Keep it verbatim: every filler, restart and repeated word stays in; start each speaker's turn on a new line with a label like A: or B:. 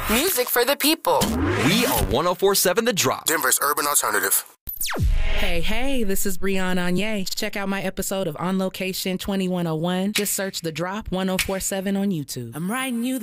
A: Music for the people.
B: We are one oh four point seven The Drop,
C: Denver's urban alternative.
D: Hey, hey, this is Brianna Anye. Check out my episode of On Location twenty-one oh one. Just search The Drop one oh four point seven on YouTube. I'm writing you